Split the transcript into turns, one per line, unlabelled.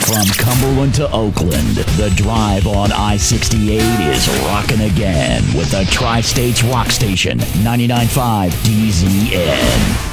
From Cumberland to Oakland, the drive on I-68 is rocking again with the Tri-States Rock Station, 99.5 DZN.